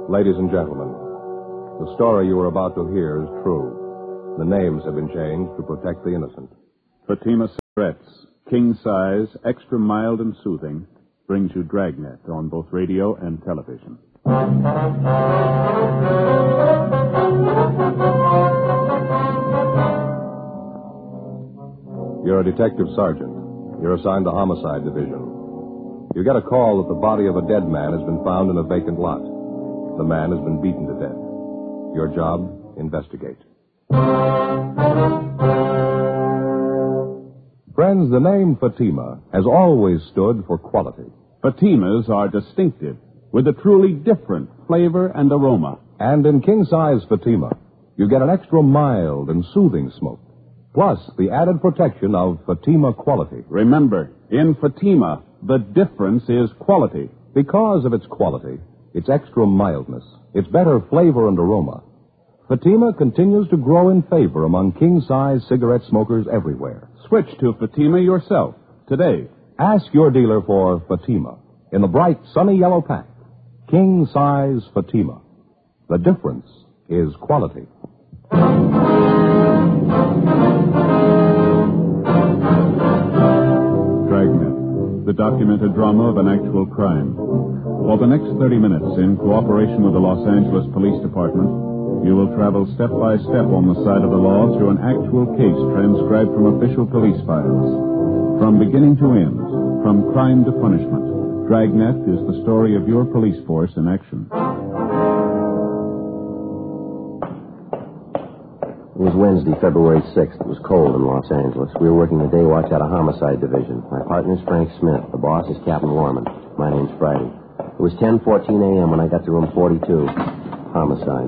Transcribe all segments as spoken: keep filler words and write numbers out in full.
Ladies and gentlemen, the story you are about to hear is true. The names have been changed to protect the innocent. Fatima Cigarettes, king size, extra mild and soothing, brings you Dragnet on both radio and television. You're a detective sergeant. You're assigned the homicide division. You get a call that the body of a dead man has been found in a vacant lot. The man has been beaten to death. Your job, investigate. Friends, the name Fatima has always stood for quality. Fatimas are distinctive, with a truly different flavor and aroma. And in king-size Fatima, you get an extra mild and soothing smoke, plus the added protection of Fatima quality. Remember, in Fatima, the difference is quality. Because of its quality, its extra mildness, its better flavor and aroma, Fatima continues to grow in favor among king-size cigarette smokers everywhere. Switch to Fatima yourself today. Ask your dealer for Fatima in the bright, sunny yellow pack. King-size Fatima. The difference is quality. Dragnet, the documented drama of an actual crime. For the next thirty minutes, in cooperation with the Los Angeles Police Department, you will travel step by step on the side of the law through an actual case transcribed from official police files. From beginning to end, from crime to punishment, Dragnet is the story of your police force in action. It was Wednesday, February sixth. It was cold in Los Angeles. We were working the day watch at a homicide division. My partner is Frank Smith. The boss is Captain Warman. My name's Friday. It was ten fourteen a.m. when I got to room forty-two. Homicide.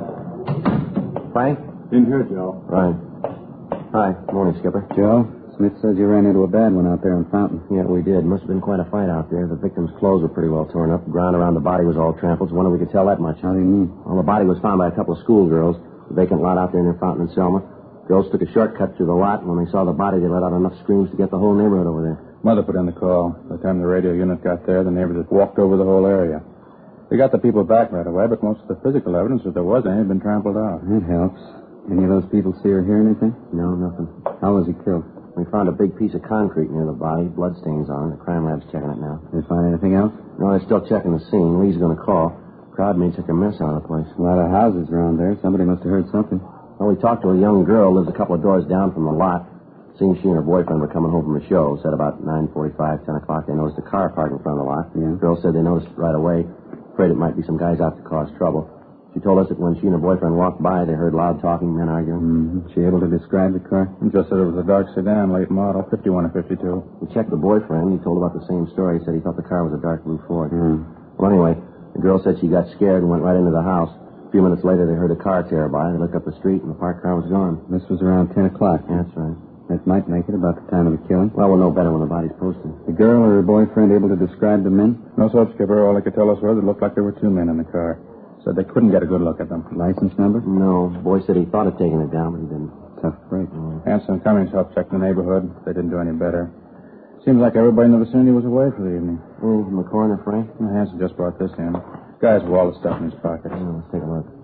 Frank? In here, Joe. Right. Hi. Morning, Skipper. Joe, Smith says you ran into a bad one out there in Fountain. Yeah, we did. Must have been quite a fight out there. The victim's clothes were pretty well torn up. The ground around the body was all trampled. Wonder we could tell that much. How do you mean? Well, the body was found by a couple of schoolgirls. The vacant lot out there near Fountain and Selma. Girls took a shortcut through the lot, and when they saw the body, they let out enough screams to get the whole neighborhood over there. Mother put in the call. By the time the radio unit got there, the neighbors had walked over the whole area. They got the people back right away, but most of the physical evidence, if there was any, had been trampled out. That helps. Any of those people see or hear anything? No, nothing. How was he killed? We found a big piece of concrete near the body, bloodstains on it. The crime lab's checking it now. Did they find anything else? No, they're still checking the scene. Lee's going to call. Crowd may took a mess out of the place. A lot of houses around there. Somebody must have heard something. Well, we talked to a young girl, lives a couple of doors down from the lot. Seems she and her boyfriend were coming home from a show. Said about nine forty-five, ten o'clock, they noticed a car parked in front of the lot. Yeah. The girl said they noticed it right away. Afraid it might be some guys out to cause trouble. She told us that when she and her boyfriend walked by, they heard loud talking, men arguing. Mm-hmm. She able to describe the car? Just said it was a dark sedan, late model, fifty-one or fifty-two. We checked the boyfriend. He told about the same story. He said he thought the car was a dark blue Ford. Mm. Well, anyway, the girl said she got scared and went right into the house. A few minutes later, they heard a car tear by. They looked up the street, and the parked car was gone. This was around ten o'clock. Yeah, that's right. That might make it about the time of the killing. Well, we'll know better when the body's posted. The girl or her boyfriend able to describe the men? No, sir, Skipper. All they could tell us was it looked like there were two men in the car. Said they couldn't get a good look at them. License number? No. The boy said he thought of taking it down, but he didn't. Tough break. Mm. Hanson and Cummings helped check the neighborhood. They didn't do any better. Seems like everybody in the vicinity was away for the evening. Anything from the coroner, Frank? Well, Hanson just brought this in. Guy's with all the stuff in his pockets. Yeah, let's take a look.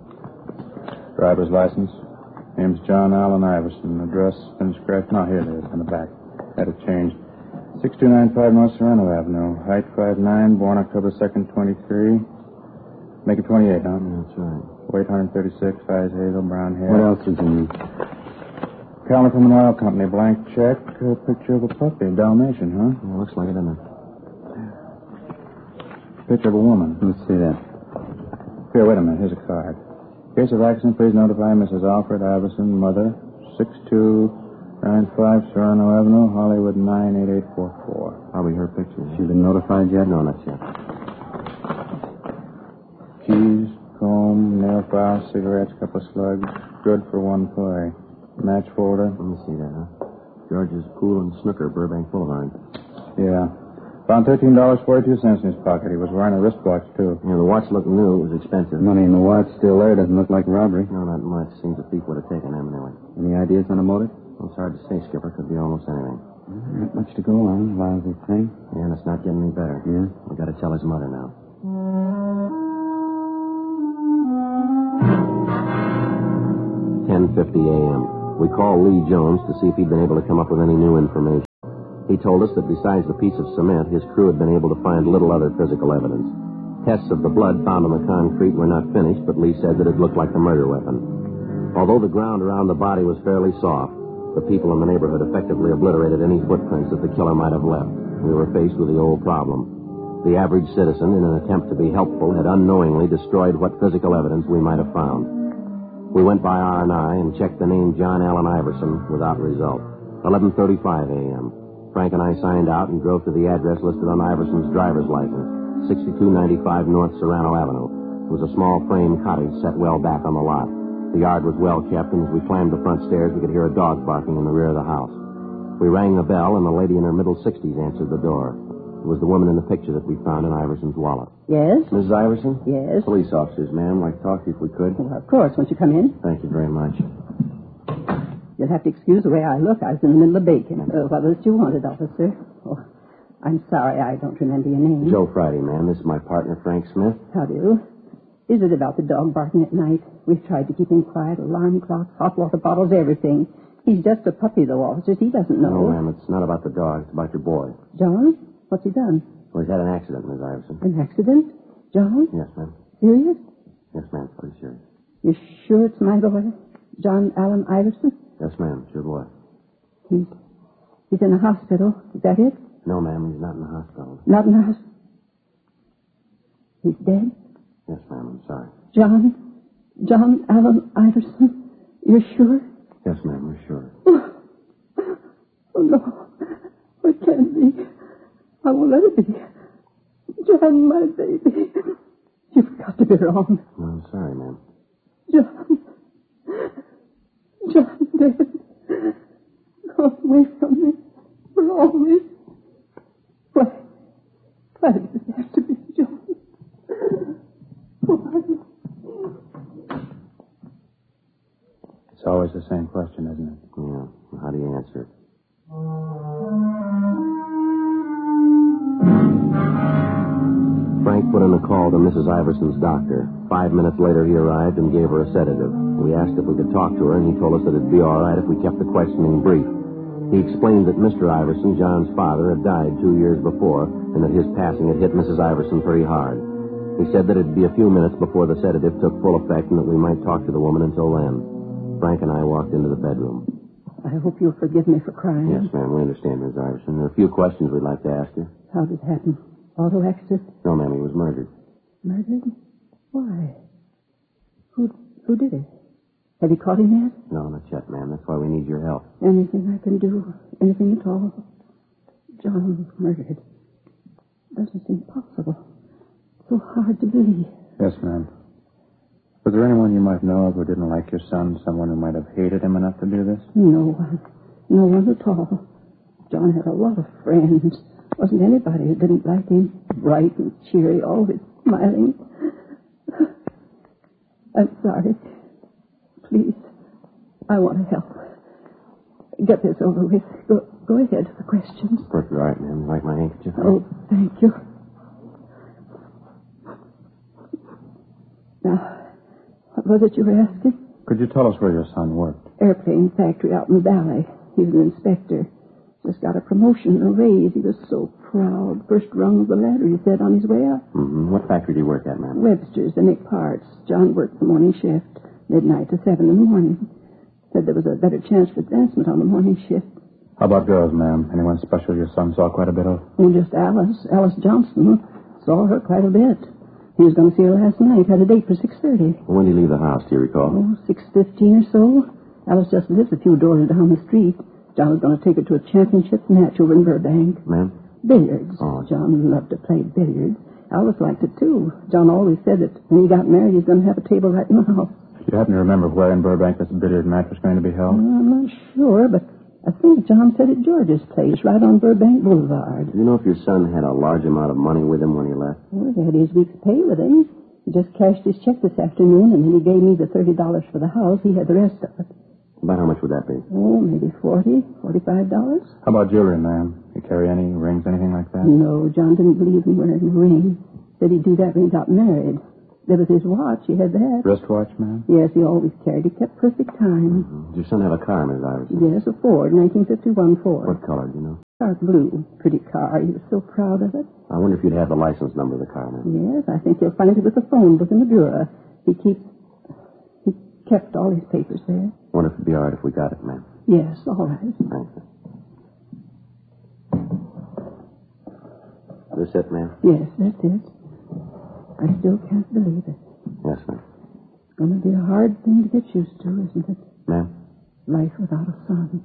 Driver's license. Name's John Allen Iverson. Address been scratched. No, here it is, on the back. Had it changed. six two nine five North Serrano Avenue. Height five nine. Born October second, twenty-three. Make it twenty-eight, huh? That's right. Weight one thirty-six. Eyes hazel, brown hair. What else did you need? Calendar from an oil company. Blank check. A picture of a puppy. Dalmatian, huh? Yeah, looks like it, doesn't it? Picture of a woman. Let's see that. Here, wait a minute. Here's a card. Case of accident, please notify Missus Alfred Iverson, mother, six two nine five Serrano Avenue, Hollywood nine eight eight four four. Probably her picture. She been notified yet? No, not yet. Keys, comb, nail file, cigarettes, couple of slugs. Good for one play. Match folder. Let me see that, huh? George's Pool and Snooker, Burbank Boulevard. Yeah. Found thirteen dollars and forty-two cents in his pocket. He was wearing a wristwatch, too. Yeah, the watch looked new. It was expensive. Money in the watch still there. Doesn't look like robbery. No, not much. Seems a thief would have taken them anyway. Any ideas on the motive? Well, it's hard to say, Skipper. Could be almost anything. Not much to go on. Lousy thing. Yeah, and it's not getting any better. Yeah? We got to tell his mother now. fifty a.m. We called Lee Jones to see if he'd been able to come up with any new information. He told us that besides the piece of cement, his crew had been able to find little other physical evidence. Tests of the blood found on the concrete were not finished, but Lee said that it looked like the murder weapon. Although the ground around the body was fairly soft, the people in the neighborhood effectively obliterated any footprints that the killer might have left. We were faced with the old problem. The average citizen, in an attempt to be helpful, had unknowingly destroyed what physical evidence we might have found. We went by R and I and checked the name John Allen Iverson without result. eleven thirty-five a.m. Frank and I signed out and drove to the address listed on Iverson's driver's license, sixty-two ninety-five North Serrano Avenue. It was a small frame cottage set well back on the lot. The yard was well kept, and as we climbed the front stairs, we could hear a dog barking in the rear of the house. We rang the bell, and the lady in her middle sixties answered the door. It was the woman in the picture that we found in Iverson's wallet. Yes? Missus Iverson? Yes? Police officers, ma'am. I'd like to talk to you if we could. Well, of course. Won't you come in? Thank you very much. You'll have to excuse the way I look. I was in the middle of baking. Uh, what was it you wanted, officer? Oh, I'm sorry. I don't remember your name. Joe Friday, ma'am. This is my partner, Frank Smith. How do you? Is it about the dog barking at night? We've tried to keep him quiet. Alarm clocks, hot water bottles, everything. He's just a puppy, though, officers. He doesn't know. No, ma'am. It's not about the dog. It's about your boy. John? What's he done? Well, he's had an accident, Miss Iverson. An accident? John? Yes, ma'am. Serious? Yes, ma'am. Pretty serious. You sure it's my boy? John Allen Iverson? Yes, ma'am. It's your boy. He's, he's in the hospital. Is that it? No, ma'am. He's not in the hospital. Not in the hospital? He's dead? Yes, ma'am. I'm sorry. John? John Allen Iverson? You're sure? Yes, ma'am. We're sure. Oh, no. It can't be. I won't let it be. John, my baby. You've got to be wrong. No, I'm sorry, ma'am. John. John dead. Go away from me. For always. Why? Why does it have to be John? Why? It's always the same question, isn't it? Yeah. How do you answer it? Frank put in a call to Missus Iverson's doctor. Five minutes later, he arrived and gave her a sedative. We asked if we could talk to her, and he told us that it'd be all right if we kept the questioning brief. He explained that Mister Iverson, John's father, had died two years before, and that his passing had hit Missus Iverson pretty hard. He said that it'd be a few minutes before the sedative took full effect, and that we might talk to the woman until then. Frank and I walked into the bedroom. I hope you'll forgive me for crying. Yes, ma'am, we understand, Miss Iverson. There are a few questions we'd like to ask you. How did it happen? Auto accident? No, ma'am, he was murdered. Murdered? Why? Who who did it? Have you caught him yet? No, not yet, ma'am. That's why we need your help. Anything I can do? Anything at all? John was murdered. Doesn't seem possible. So hard to believe. Yes, ma'am. Was there anyone you might know of who didn't like your son? Someone who might have hated him enough to do this? No one. No one at all. John had a lot of friends. Wasn't anybody who didn't like him. Bright and cheery, always smiling. I'm sorry. Please, I want to help. Get this over with. Go, go ahead with the questions. Perfectly right, ma'am. Like my handkerchief? Oh, thank you. Now, what was it you were asking? Could you tell us where your son worked? Airplane factory out in the valley. He was an inspector. Just got a promotion and a raise. He was so proud. First rung of the ladder, he said, on his way up. Mm-hmm. What factory do you work at, ma'am? Webster's. They make parts. John worked the morning shift, midnight to seven in the morning. Said there was a better chance for advancement on the morning shift. How about girls, ma'am? Anyone special your son saw quite a bit of? Oh, just Alice. Alice Johnson. Saw her quite a bit. He was going to see her last night. Had a date for six thirty. When did he leave the house, do you recall? Oh, six fifteen or so. Alice just lives a few doors down the street. John was going to take her to a championship match over in Burbank. Ma'am? Billiards. Oh. John loved to play billiards. Alice liked it, too. John always said that when he got married, he was going to have a table right in the house. Do you happen to remember where in Burbank this billiard match was going to be held? Well, I'm not sure, but I think John said at George's place, right on Burbank Boulevard. Do you know if your son had a large amount of money with him when he left? Well, he had his week's pay with him. He just cashed his check this afternoon, and then he gave me the thirty dollars for the house. He had the rest of it. About how much would that be? Oh, maybe forty, forty-five dollars. How about jewelry, ma'am? Did he carry any rings, anything like that? No, John didn't believe in wearing a ring. Said he'd do that when he got married. There was his watch. He had that. Wristwatch, ma'am? Yes, he always carried. He kept perfect time. Mm-hmm. Did your son have a car, Miss Iverson? Yes, a Ford, nineteen fifty-one Ford. What color, do you know? Dark blue. Pretty car. He was so proud of it. I wonder if you'd have the license number of the car, ma'am. Yes, I think you'll find it with the phone book in the bureau. He keeps... He kept all his papers there. I wonder if it'd be all right if we got it, ma'am. Yes, all right. Thank you. This it, ma'am? Yes, that's it. I still can't believe it. Yes, ma'am. It's going to be a hard thing to get used to, isn't it? Ma'am? Life without a son.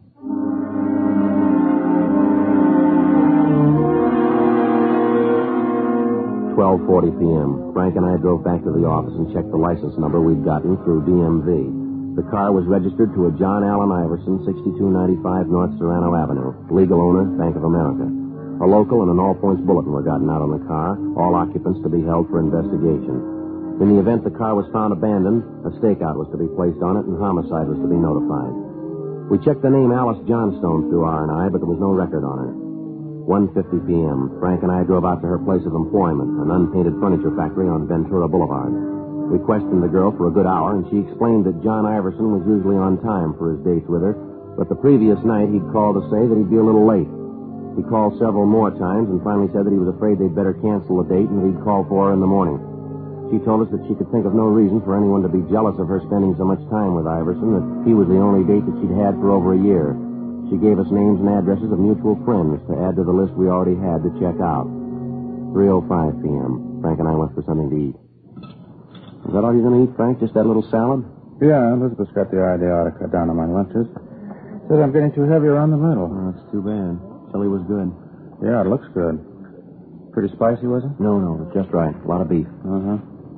twelve forty p.m. Frank and I drove back to the office and checked the license number we'd gotten through D M V. The car was registered to a John Allen Iverson, sixty-two ninety-five North Serrano Avenue. Legal owner, Bank of America. A local and an all-points bulletin were gotten out on the car, all occupants to be held for investigation. In the event the car was found abandoned, a stakeout was to be placed on it and homicide was to be notified. We checked the name Alice Johnstone through R and I, but there was no record on her. one fifty p.m. Frank and I drove out to her place of employment, an unpainted furniture factory on Ventura Boulevard. We questioned the girl for a good hour, and she explained that John Iverson was usually on time for his dates with her, but the previous night he'd called to say that he'd be a little late. He called several more times and finally said that he was afraid they'd better cancel the date and that he'd call for her in the morning. She told us that she could think of no reason for anyone to be jealous of her spending so much time with Iverson, that he was the only date that she'd had for over a year. She gave us names and addresses of mutual friends to add to the list we already had to check out. three oh five p.m. Frank and I went for something to eat. Is that all you're going to eat, Frank? Just that little salad? Yeah, Elizabeth's got the idea I ought to cut down on my lunches. Said I'm getting too heavy around the middle. Oh, that's too bad. Chili was good. Yeah, it looks good. Pretty spicy, was it? No, no, it's just right. A lot of beef. Uh-huh.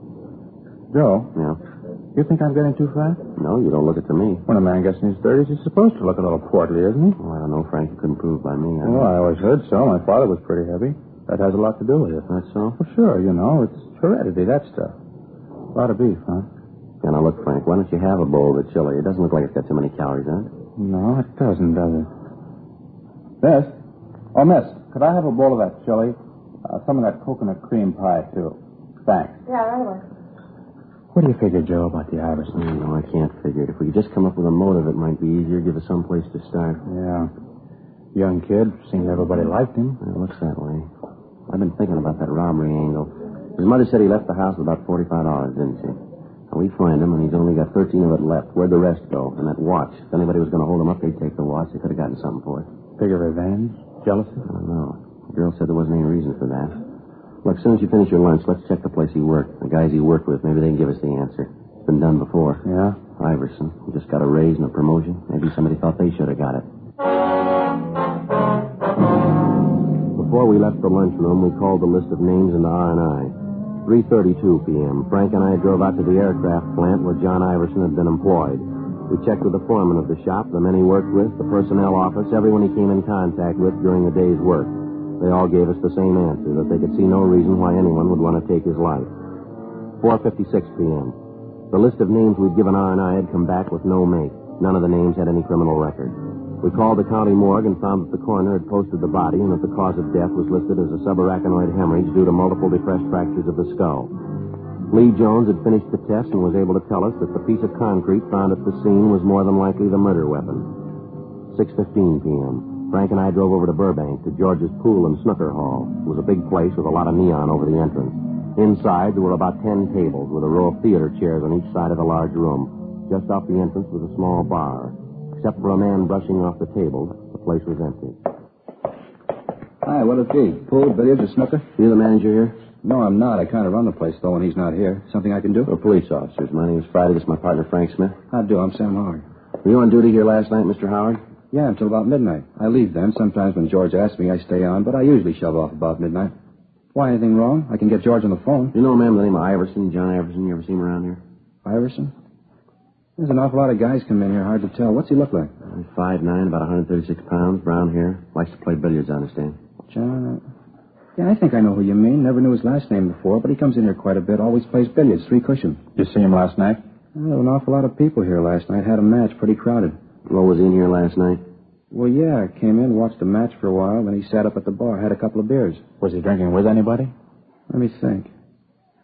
Joe, Yeah? you think I'm getting too fat? No, you don't look it to me. When a man gets in his thirties, he's supposed to look a little portly, isn't he? Oh, I don't know, Frank. You couldn't prove by me. I Well, I always heard so. My father was pretty heavy. That has a lot to do with it. That's so? Well, sure, you know, it's heredity, that stuff. A lot of beef, huh? Yeah, now look, Frank, why don't you have a bowl of the chili? It doesn't look like it's got too many calories in it. No, it doesn't, does it? Miss? Oh, miss, could I have a bowl of that chili? Uh, some of that coconut cream pie, too. Thanks. Yeah, right away. What do you figure, Joe, about the Iverson? Oh, no, I can't figure it. If we could just come up with a motive, it might be easier. Give us some place to start. Yeah. Young kid. Seemed everybody liked him. It looks that way. I've been thinking about that robbery angle. His mother said he left the house with about forty-five dollars, didn't she? Now, we find him, and he's only got thirteen of it left. Where'd the rest go? And that watch. If anybody was going to hold him up, they'd take the watch. They could have gotten something for it. Figure revenge? Jealousy? I don't know. The girl said there wasn't any reason for that. Look, as soon as you finish your lunch, let's check the place he worked. The guys he worked with. Maybe they can give us the answer. It's been done before. Yeah? Iverson. He just got a raise and a promotion. Maybe somebody thought they should have got it. Before we left the lunchroom, we called the list of names into R and I. three thirty-two p.m. Frank and I drove out to the aircraft plant where John Iverson had been employed. We checked with the foreman of the shop, the men he worked with, the personnel office, everyone he came in contact with during the day's work. They all gave us the same answer, that they could see no reason why anyone would want to take his life. four fifty-six p.m. The list of names we'd given R and I had come back with no make. None of the names had any criminal record. We called the county morgue and found that the coroner had posted the body and that the cause of death was listed as a subarachnoid hemorrhage due to multiple depressed fractures of the skull. Lee Jones had finished the test and was able to tell us that the piece of concrete found at the scene was more than likely the murder weapon. six fifteen p.m. Frank and I drove over to Burbank to George's Pool and Snooker Hall. It was a big place with a lot of neon over the entrance. Inside, there were about ten tables with a row of theater chairs on each side of the large room. Just off the entrance was a small bar. Except for a man brushing off the table, the place was empty. Hi, what'll it be? Pool, billiards, or snooker? You the manager here? No, I'm not. I kind of run the place, though, when he's not here. Something I can do? We're police officers. My name's Friday. This is my partner, Frank Smith. I do. I'm Sam Howard. Were you on duty here last night, Mister Howard? Yeah, until about midnight. I leave then. Sometimes when George asks me, I stay on, but I usually shove off about midnight. Why, anything wrong? I can get George on the phone. You know a man by the name of Iverson, John Iverson? You ever see him around here? Iverson? There's an awful lot of guys come in here. Hard to tell. What's he look like? He's five nine, about one hundred thirty-six pounds, brown hair. Likes to play billiards, I understand. John... Yeah, I think I know who you mean. Never knew his last name before, but he comes in here quite a bit. Always plays billiards, three cushion. You see him last night? Well, there were an awful lot of people here last night. Had a match, pretty crowded. What was he in here last night? Well, yeah, came in, watched the match for a while, then he sat up at the bar, had a couple of beers. Was he drinking with anybody? Let me think.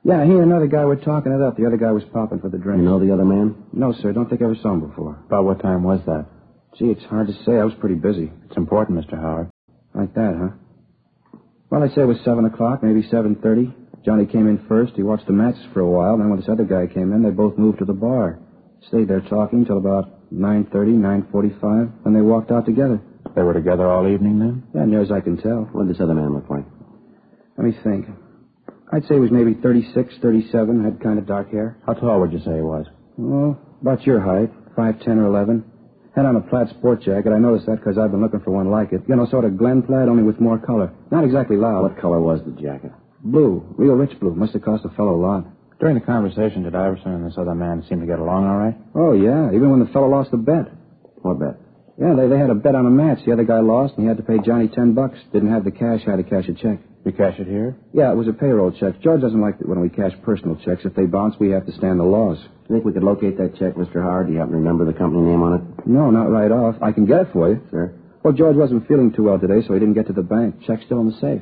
Yeah, he and another guy were talking it up. The other guy was popping for the drink. You know the other man? No, sir. Don't think I ever saw him before. About what time was that? Gee, it's hard to say. I was pretty busy. It's important, Mister Howard. Like that, huh? Well, I'd say it was seven o'clock, maybe seven thirty. Johnny came in first. He watched the matches for a while. Then when this other guy came in, they both moved to the bar. Stayed there talking till about nine thirty, nine forty-five. Then they walked out together. They were together all evening, then? Yeah, near as I can tell. What did this other man look like? Let me think. I'd say he was maybe thirty-six, thirty-seven, had kind of dark hair. How tall would you say he was? Oh, about your height, five ten or eleven. Had on a plaid sport jacket. I noticed that because I've been looking for one like it. You know, sort of Glen plaid, only with more color. Not exactly loud. What color was the jacket? Blue. Real rich blue. Must have cost a fellow a lot. During the conversation, did Iverson and this other man seem to get along all right? Oh, yeah. Even when the fellow lost the bet. What bet? Yeah, they, they had a bet on a match. The other guy lost, and he had to pay Johnny ten bucks. Didn't have the cash, had to cash a check. You cash it here? Yeah, it was a payroll check. George doesn't like it when we cash personal checks. If they bounce, we have to stand the laws. You think we could locate that check, Mister Howard? Do you happen to remember the company name on it? No, not right off. I can get it for you. Sure. Well, George wasn't feeling too well today, so he didn't get to the bank. Check's still in the safe.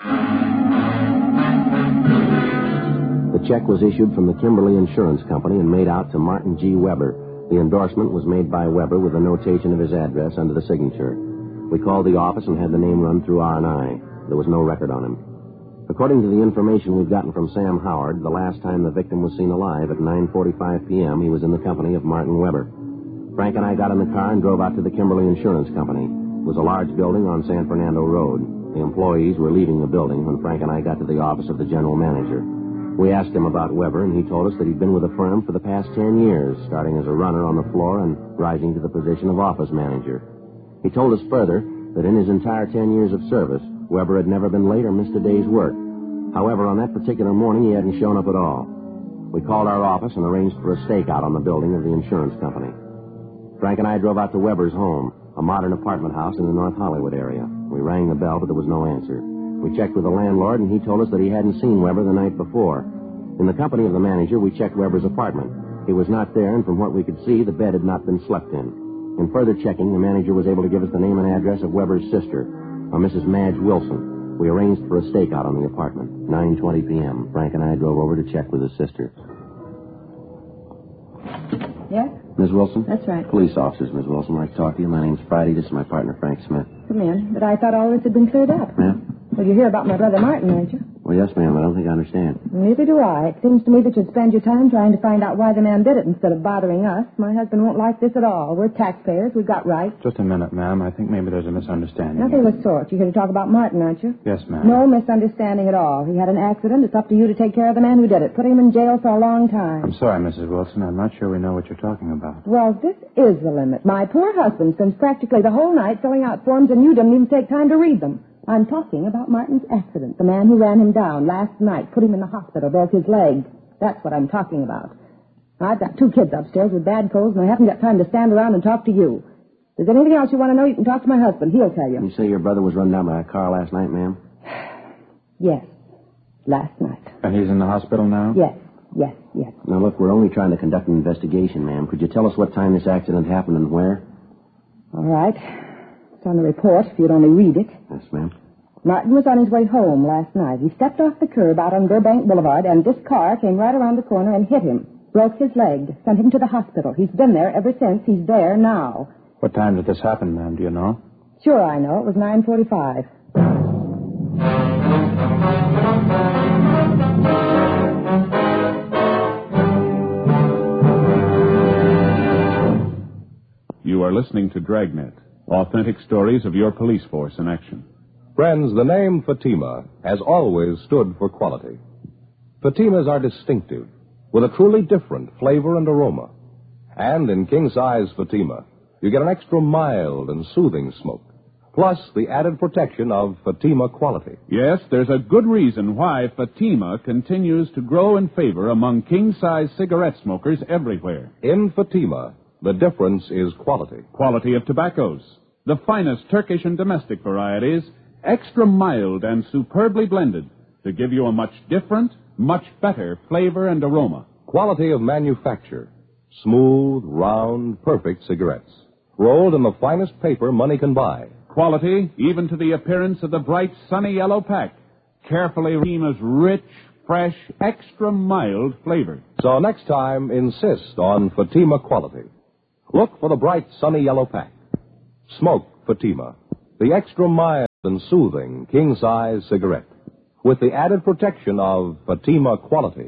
The check was issued from the Kimberly Insurance Company and made out to Martin G. Weber. The endorsement was made by Weber with a notation of his address under the signature. We called the office and had the name run through R and I. There was no record on him. According to the information we've gotten from Sam Howard, the last time the victim was seen alive at nine forty-five p.m., he was in the company of Martin Weber. Frank and I got in the car and drove out to the Kimberly Insurance Company. It was a large building on San Fernando Road. The employees were leaving the building when Frank and I got to the office of the general manager. We asked him about Weber, and he told us that he'd been with the firm for the past ten years, starting as a runner on the floor and rising to the position of office manager. He told us further that in his entire ten years of service, Weber had never been late or missed a day's work. However, on that particular morning, he hadn't shown up at all. We called our office and arranged for a stakeout on the building of the insurance company. Frank and I drove out to Weber's home, a modern apartment house in the North Hollywood area. We rang the bell, but there was no answer. We checked with the landlord, and he told us that he hadn't seen Weber the night before. In the company of the manager, we checked Weber's apartment. He was not there, and from what we could see, the bed had not been slept in. In further checking, the manager was able to give us the name and address of Weber's sister, a Missus Madge Wilson. We arranged for a stakeout on the apartment. nine twenty p.m. Frank and I drove over to check with his sister. Yes? Miss Wilson? That's right. Police officers, Miss Wilson. I'd like to talk to you. My name's Friday. This is my partner, Frank Smith. Come in. But I thought all this had been cleared up. Ma'am? Well, you hear about my brother Martin, don't you? Well, yes, ma'am. I don't think I understand. Neither do I. It seems to me that you'd spend your time trying to find out why the man did it instead of bothering us. My husband won't like this at all. We're taxpayers. We've got rights. Just a minute, ma'am. I think maybe there's a misunderstanding. Nothing here. of the sort. You're here to talk about Martin, aren't you? Yes, ma'am. No misunderstanding at all. He had an accident. It's up to you to take care of the man who did it. Put him in jail for a long time. I'm sorry, Missus Wilson. I'm not sure we know what you're talking about. Well, this is the limit. My poor husband spends practically the whole night filling out forms, and you didn't even take time to read them. I'm talking about Martin's accident. The man who ran him down last night, put him in the hospital, broke his leg. That's what I'm talking about. I've got two kids upstairs with bad colds, and I haven't got time to stand around and talk to you. If there's anything else you want to know, you can talk to my husband. He'll tell you. You say your brother was run down by a car last night, ma'am? Yes, last night. And he's in the hospital now? Yes, yes, yes. Now, look, we're only trying to conduct an investigation, ma'am. Could you tell us what time this accident happened and where? All right. It's on the report, if you'd only read it. Yes, ma'am. Martin was on his way home last night. He stepped off the curb out on Burbank Boulevard, and this car came right around the corner and hit him. Broke his leg. Sent him to the hospital. He's been there ever since. He's there now. What time did this happen, ma'am? Do you know? Sure I know. It was nine forty-five. You are listening to Dragnet, authentic stories of your police force in action. Friends, the name Fatima has always stood for quality. Fatimas are distinctive, with a truly different flavor and aroma. And in king-size Fatima, you get an extra mild and soothing smoke, plus the added protection of Fatima quality. Yes, there's a good reason why Fatima continues to grow in favor among king-size cigarette smokers everywhere. In Fatima, the difference is quality. Quality of tobaccos, the finest Turkish and domestic varieties, extra mild and superbly blended to give you a much different, much better flavor and aroma. Quality of manufacture. Smooth, round, perfect cigarettes. Rolled in the finest paper money can buy. Quality, even to the appearance of the bright, sunny yellow pack. Carefully Fatima's rich, fresh, extra mild flavor. So next time, insist on Fatima quality. Look for the bright, sunny yellow pack. Smoke Fatima, the extra mild and soothing king-size cigarette, with the added protection of Fatima quality.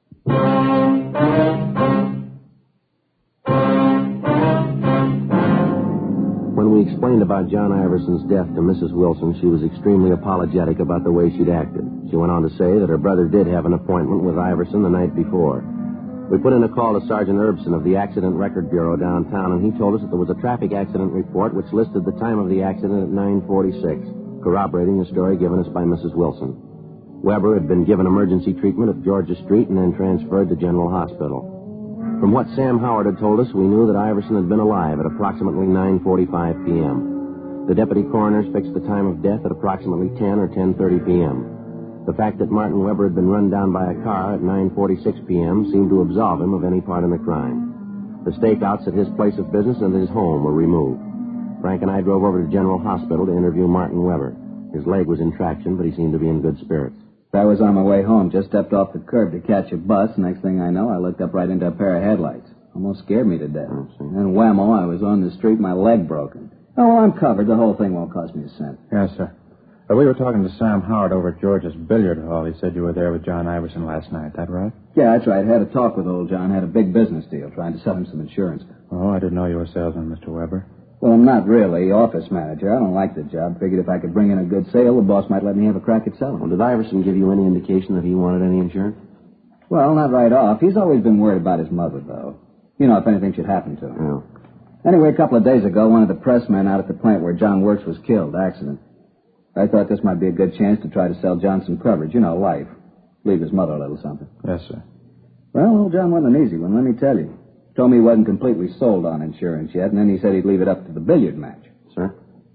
When we explained about John Iverson's death to Missus Wilson, she was extremely apologetic about the way she'd acted. She went on to say that her brother did have an appointment with Iverson the night before. We put in a call to Sergeant Erbson of the Accident Record Bureau downtown, and he told us that there was a traffic accident report which listed the time of the accident at nine forty-six, corroborating the story given us by Missus Wilson. Weber had been given emergency treatment at Georgia Street and then transferred to General Hospital. From what Sam Howard had told us, we knew that Iverson had been alive at approximately nine forty-five p.m. The deputy coroners fixed the time of death at approximately ten or ten thirty p.m. The fact that Martin Weber had been run down by a car at nine forty-six p.m. seemed to absolve him of any part in the crime. The stakeouts at his place of business and his home were removed. Frank and I drove over to General Hospital to interview Martin Weber. His leg was in traction, but he seemed to be in good spirits. I was on my way home, just stepped off the curb to catch a bus. Next thing I know, I looked up right into a pair of headlights. Almost scared me to death. And whammo, I was on the street, my leg broken. Oh, well, I'm covered. The whole thing won't cost me a cent. Yes, sir. Uh, we were talking to Sam Howard over at George's billiard hall. He said you were there with John Iverson last night. That right? Yeah, that's right. Had a talk with old John. Had a big business deal, trying to sell him some insurance. Oh, I didn't know you were a salesman, Mister Weber. Well, I'm not really. Office manager. I don't like the job. Figured if I could bring in a good sale, the boss might let me have a crack at selling. Well, did Iverson give you any indication that he wanted any insurance? Well, not right off. He's always been worried about his mother, though. You know, if anything should happen to him. Yeah. Anyway, a couple of days ago, one of the pressmen out at the plant where John works was killed, accident. I thought this might be a good chance to try to sell John some coverage. You know, life. Leave his mother a little something. Yes, sir. Well, old John wasn't an easy one, let me tell you. Told me he wasn't completely sold on insurance yet, and then he said he'd leave it up to the billiard match. Sir?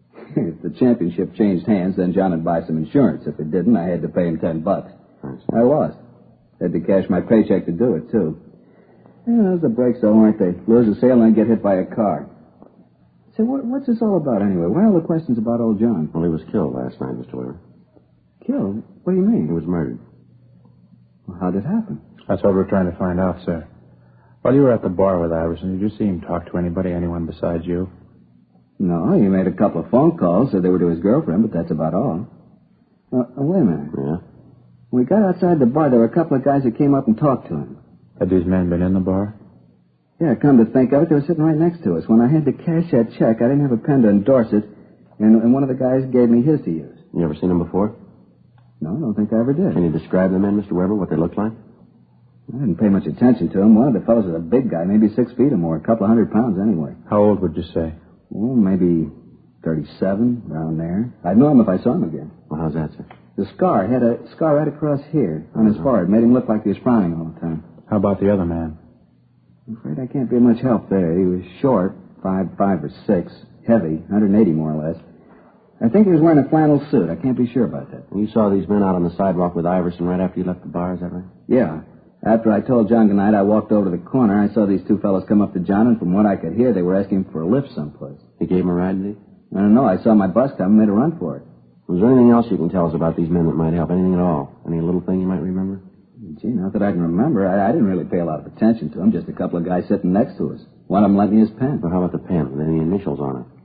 If the championship changed hands, then John would buy some insurance. If it didn't, I had to pay him ten bucks. I lost. Had to cash my paycheck to do it, too. Yeah, those are the breaks, though, aren't they? Lose a sale and then get hit by a car. Say, what, what's this all about, anyway? Why all the questions about old John? Well, he was killed last night, Mister Weber. Killed? What do you mean? He was murdered. Well, how'd it happen? That's what we're trying to find out, sir. While you were at the bar with Iverson, did you see him talk to anybody, anyone besides you? No, he made a couple of phone calls, said they were to his girlfriend, but that's about all. Uh, uh, wait a minute. Yeah? When we got outside the bar, there were a couple of guys that came up and talked to him. Had these men been in the bar? Yeah, come to think of it, they were sitting right next to us. When I had to cash that check, I didn't have a pen to endorse it, and, and one of the guys gave me his to use. You ever seen him before? No, I don't think I ever did. Can you describe the men, Mister Weber, what they looked like? I didn't pay much attention to him. One of the fellows was a big guy, maybe six feet or more, a couple of hundred pounds anyway. How old would you say? Oh, maybe thirty-seven, around there. I'd know him if I saw him again. Well, how's that, sir? The scar, had a scar right across here on his forehead. Made him look like he was frowning all the time. How about the other man? I'm afraid I can't be of much help there. He was short, five, five or six, heavy, one hundred eighty more or less. I think he was wearing a flannel suit. I can't be sure about that. You saw these men out on the sidewalk with Iverson right after you left the bar, is that right? Yeah. After I told John goodnight, I walked over to the corner. I saw these two fellows come up to John, and from what I could hear, they were asking for a lift someplace. You gave him a ride, did he? I don't know. I saw my bus come and made a run for it. Was there anything else you can tell us about these men that might help? Anything at all? Any little thing you might remember? Gee, not that I can remember. I, I didn't really pay a lot of attention to them. Just a couple of guys sitting next to us. One of them lent me his pen. Well, how about the pen? With any initials on it?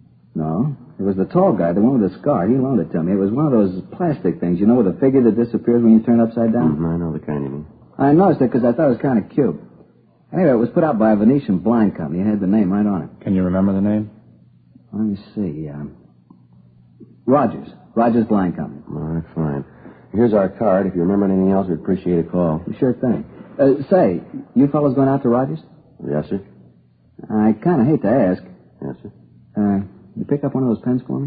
No. It was the tall guy, the one with the scar. He loaned it to me. It was one of those plastic things, you know, with a figure that disappears when you turn upside down? Mm-hmm, I know the kind you mean. I noticed it because I thought it was kind of cute. Anyway, it was put out by a Venetian blind company. It had the name right on it. Can you remember the name? Let me see. Um, Rogers. Rogers Blind Company. All right, fine. Here's our card. If you remember anything else, we'd appreciate a call. Sure thing. Uh, say, you fellas going out to Rogers? Yes, sir. I kind of hate to ask. Yes, sir. Uh, you pick up one of those pens for me?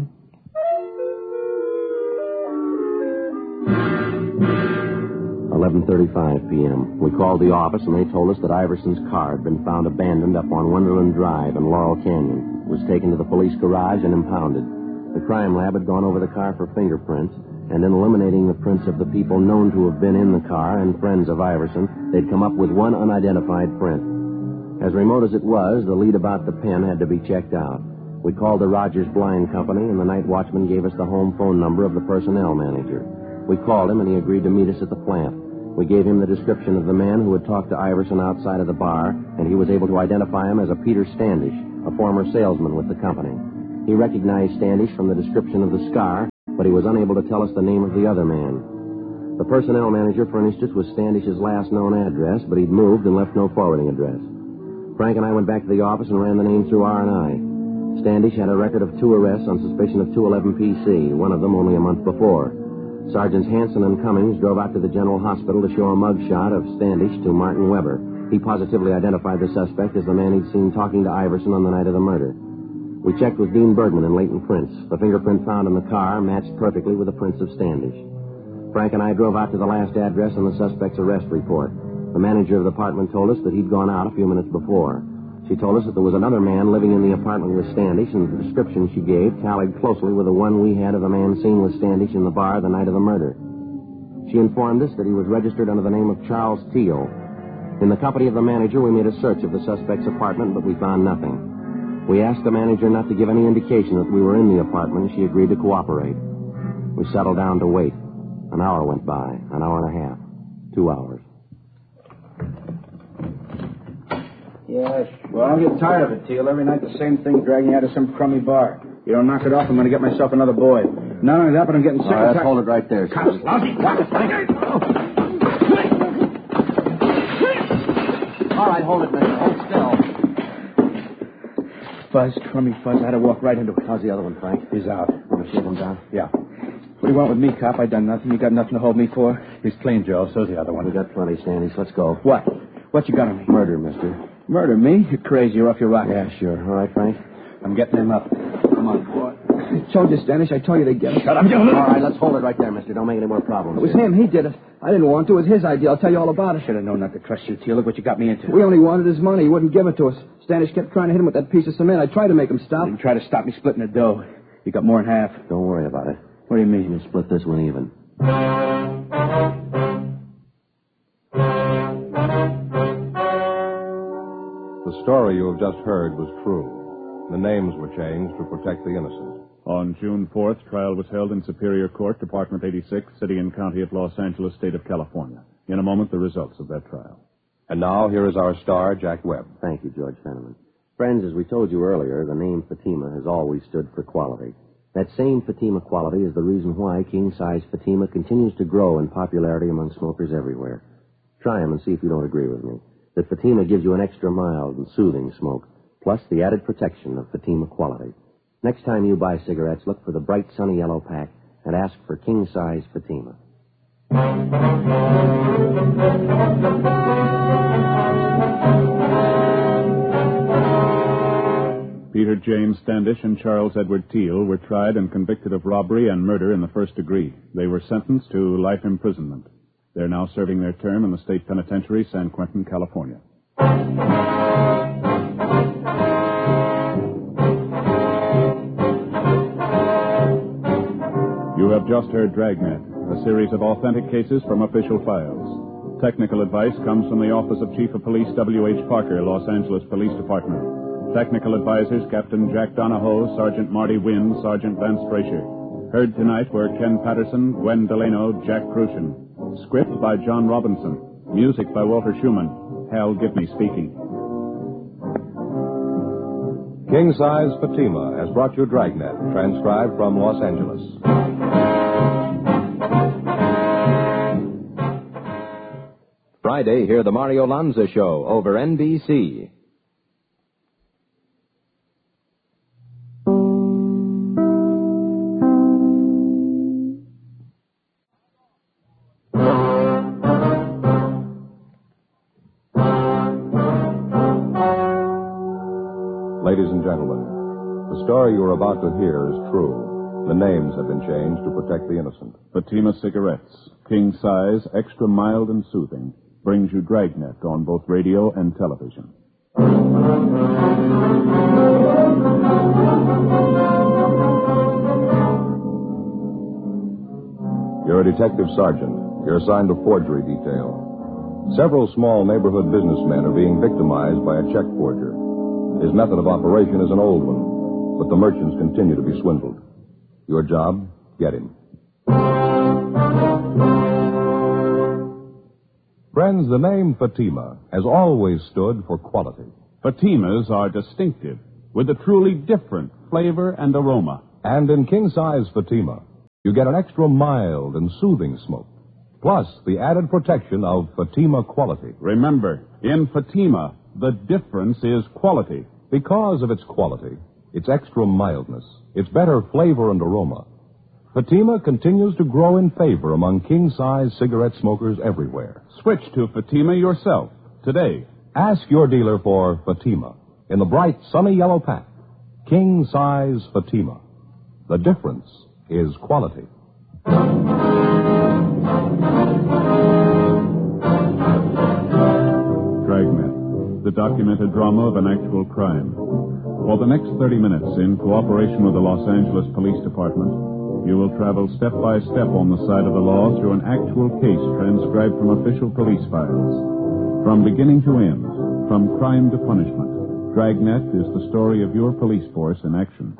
eleven thirty-five p.m. We called the office, and they told us that Iverson's car had been found abandoned up on Wonderland Drive in Laurel Canyon. It was taken to the police garage and impounded. The crime lab had gone over the car for fingerprints, and in eliminating the prints of the people known to have been in the car and friends of Iverson, they'd come up with one unidentified print. As remote as it was, the lead about the pen had to be checked out. We called the Rogers Blind Company, and the night watchman gave us the home phone number of the personnel manager. We called him, and he agreed to meet us at the plant. We gave him the description of the man who had talked to Iverson outside of the bar, and he was able to identify him as a Peter Standish, a former salesman with the company. He recognized Standish from the description of the scar, but he was unable to tell us the name of the other man. The personnel manager furnished us with Standish's last known address, but he'd moved and left no forwarding address. Frank and I went back to the office and ran the name through R and I. Standish had a record of two arrests on suspicion of two eleven P C, one of them only a month before. Sergeants Hanson and Cummings drove out to the General Hospital to show a mugshot of Standish to Martin Weber. He positively identified the suspect as the man he'd seen talking to Iverson on the night of the murder. We checked with Dean Bergman and Leighton Prince. The fingerprint found in the car matched perfectly with the prints of Standish. Frank and I drove out to the last address on the suspect's arrest report. The manager of the apartment told us that he'd gone out a few minutes before. She told us that there was another man living in the apartment with Standish, and the description she gave tallied closely with the one we had of the man seen with Standish in the bar the night of the murder. She informed us that he was registered under the name of Charles Teal. In the company of the manager, we made a search of the suspect's apartment, but we found nothing. We asked the manager not to give any indication that we were in the apartment, and she agreed to cooperate. We settled down to wait. An hour went by, an hour and a half, two hours. Yes. Well, I'm getting tired of it, Teal. Every night the same thing, dragging out of some crummy bar. You don't knock it off, I'm going to get myself another boy. Not only that, but I'm getting sick All of right, it. hold it right there. Cops, lousy, All right, hold it, mister. Hold still. Fuzz, crummy fuzz. I had to walk right into it. How's the other one, Frank? He's out. Want to shake him down? Yeah. What do you want with me, cop? I done nothing. You got nothing to hold me for? He's clean, Joe. So's the other one. We got plenty, Standish. Let's go. What? What you got on me? Murder, mister. Murder me? You're crazy. You're off your rocker. Yeah, sure. All right, Frank. I'm getting him up. Come on, boy. I told you, Standish. I told you to get him. Shut up, All right, let's hold it right there, mister. Don't make any more problems. It was here. him. He did it. I didn't want to. It was his idea. I'll tell you all about it. Should have known not to trust you, Teal. Look what you got me into. We only wanted his money. He wouldn't give it to us. Standish kept trying to hit him with that piece of cement. I tried to make him stop. You try to stop me splitting the dough. You got more than half. Don't worry about it. What do you mean? We'll split this one even. The story you have just heard was true. The names were changed to protect the innocent. On June fourth, trial was held in Superior Court, Department eighty-six, City and County of Los Angeles, State of California. In a moment, the results of that trial. And now, here is our star, Jack Webb. Thank you, George Fenneman. Friends, as we told you earlier, the name Fatima has always stood for quality. That same Fatima quality is the reason why king-size Fatima continues to grow in popularity among smokers everywhere. Try them and see if you don't agree with me. That Fatima gives you an extra mild and soothing smoke, plus the added protection of Fatima quality. Next time you buy cigarettes, look for the bright sunny yellow pack and ask for king-size Fatima. Peter James Standish and Charles Edward Teal were tried and convicted of robbery and murder in the first degree. They were sentenced to life imprisonment. They're now serving their term in the state penitentiary, San Quentin, California. You have just heard Dragnet, a series of authentic cases from official files. Technical advice comes from the Office of Chief of Police W H Parker, Los Angeles Police Department. Technical advisors Captain Jack Donahoe, Sergeant Marty Wynn, Sergeant Vance Frazier. Heard tonight were Ken Patterson, Gwen Delano, Jack Crucian. Script by John Robinson. Music by Walter Schumann. Hal Gibney speaking. King Size Fatima has brought you Dragnet, transcribed from Los Angeles. Friday, hear the Mario Lanza Show over N B C. Ladies and gentlemen, the story you are about to hear is true. The names have been changed to protect the innocent. Fatima Cigarettes, king size, extra mild and soothing, brings you Dragnet on both radio and television. You're a detective sergeant. You're assigned to forgery detail. Several small neighborhood businessmen are being victimized by a check forger. His method of operation is an old one, but the merchants continue to be swindled. Your job, get him. Friends, the name Fatima has always stood for quality. Fatimas are distinctive, with a truly different flavor and aroma. And in king-size Fatima, you get an extra mild and soothing smoke, plus the added protection of Fatima quality. Remember, in Fatima, the difference is quality. Because of its quality, its extra mildness, its better flavor and aroma, Fatima continues to grow in favor among king-size cigarette smokers everywhere. Switch to Fatima yourself today. Ask your dealer for Fatima in the bright, sunny yellow pack. King-size Fatima. The difference is quality. Dragnet, the documented drama of an actual crime. For the next thirty minutes, in cooperation with the Los Angeles Police Department, you will travel step by step on the side of the law through an actual case transcribed from official police files. From beginning to end, from crime to punishment, Dragnet is the story of your police force in action.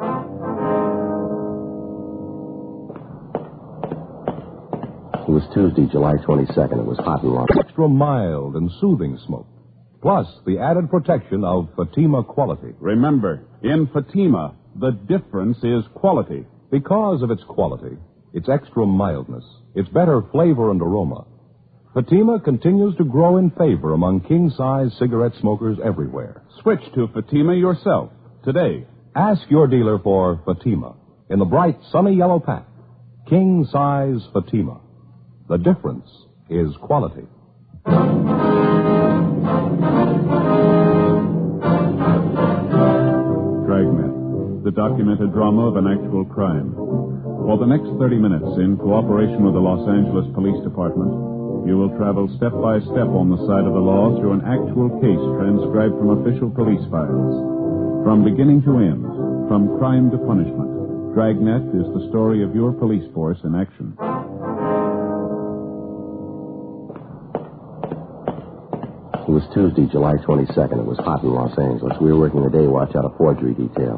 It was Tuesday, July twenty-second. It was hot and long. Extra mild and soothing smoke, plus the added protection of Fatima quality. Remember, in Fatima, the difference is quality. Because of its quality, its extra mildness, its better flavor and aroma, Fatima continues to grow in favor among king-size cigarette smokers everywhere. Switch to Fatima yourself today. Ask your dealer for Fatima in the bright, sunny yellow pack. King-size Fatima. The difference is quality. Dragnet, the documented drama of an actual crime. For the next thirty minutes, in cooperation with the Los Angeles Police Department, you will travel step by step on the side of the law through an actual case transcribed from official police files. From beginning to end, from crime to punishment, Dragnet is the story of your police force in action. It was Tuesday, July twenty-second. It was hot in Los Angeles. We were working a day watch out of forgery detail.